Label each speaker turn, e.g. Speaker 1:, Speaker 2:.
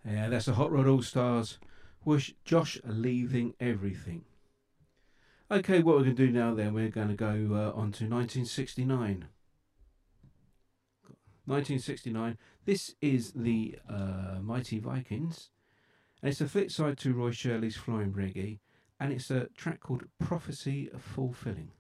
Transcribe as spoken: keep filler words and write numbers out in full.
Speaker 1: Yeah, that's the Hot Rod All Stars. Was Josh leaving everything? Okay, what we're going to do now then, we're going to go uh, on to nineteen sixty-nine. nineteen sixty-nine. This is the uh, Mighty Vikings, and it's a flip side to Roy Shirley's Flying Reggae, and it's a track called Prophecy Fulfilling.